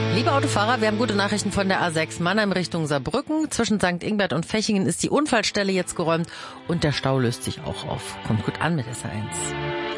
Liebe Autofahrer, wir haben gute Nachrichten von der A6 Mannheim Richtung Saarbrücken. Zwischen St. Ingbert und Fechingen ist die Unfallstelle jetzt geräumt und der Stau löst sich auch auf. Kommt gut an mit SR1.